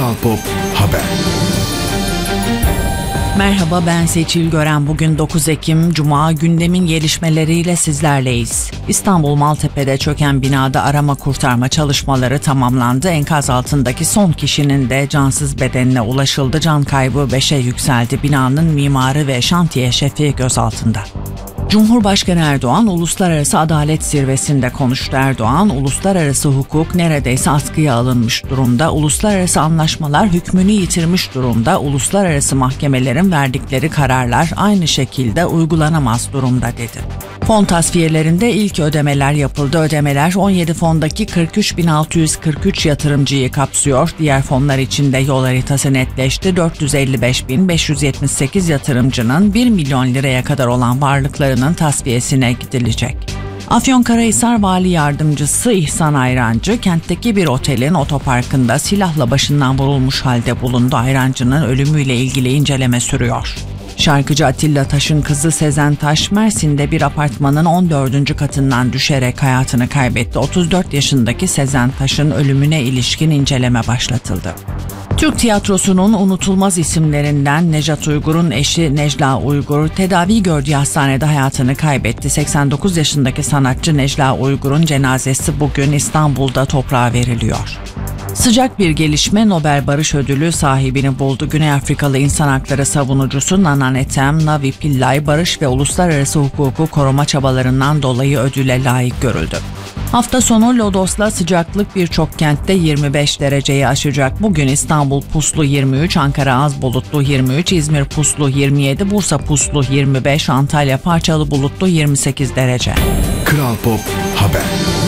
Kral Pop Haber. Merhaba, ben Seçil Gören. Bugün 9 Ekim Cuma, gündemin gelişmeleriyle sizlerleyiz. İstanbul Maltepe'de çöken binada arama kurtarma çalışmaları tamamlandı. Enkaz altındaki son kişinin de cansız bedenine ulaşıldı. Can kaybı 5'e yükseldi. Binanın mimarı ve şantiye şefi gözaltında. Cumhurbaşkanı Erdoğan Uluslararası Adalet Zirvesi'nde konuştu. Erdoğan, uluslararası hukuk neredeyse askıya alınmış durumda, uluslararası anlaşmalar hükmünü yitirmiş durumda, uluslararası mahkemelerin verdikleri kararlar aynı şekilde uygulanamaz durumda dedi. Fon tasfiyelerinde ilk ödemeler yapıldı. Ödemeler 17 fondaki 43.643 yatırımcıyı kapsıyor. Diğer fonlar için de yol haritası netleşti. 455.578 yatırımcının 1 milyon liraya kadar olan varlıklarının tasfiyesine gidilecek. Afyonkarahisar Vali Yardımcısı İhsan Ayrancı, kentteki bir otelin otoparkında silahla başından vurulmuş halde bulundu. Ayrancı'nın ölümüyle ilgili inceleme sürüyor. Şarkıcı Atilla Taş'ın kızı Sezen Taş, Mersin'de bir apartmanın 14. katından düşerek hayatını kaybetti. 34 yaşındaki Sezen Taş'ın ölümüne ilişkin inceleme başlatıldı. Türk tiyatrosunun unutulmaz isimlerinden Nejat Uygur'un eşi Necla Uygur tedavi gördüğü hastanede hayatını kaybetti. 89 yaşındaki sanatçı Necla Uygur'un cenazesi bugün İstanbul'da toprağa veriliyor. Sıcak bir gelişme, Nobel Barış Ödülü sahibini buldu. Güney Afrikalı insan hakları savunucusu Nana Netem Navi Pillay, barış ve uluslararası hukuku koruma çabalarından dolayı ödüle layık görüldü. Hafta sonu Lodos'la sıcaklık birçok kentte 25 dereceyi aşacak. Bugün İstanbul puslu 23, Ankara az bulutlu 23, İzmir puslu 27, Bursa puslu 25, Antalya parçalı bulutlu 28 derece. Kral Pop Haber.